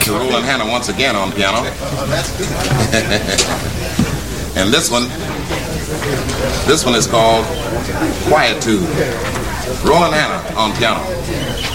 to Roland Hannah once again on piano. And this one is called Quietude. Roland Hannah on piano.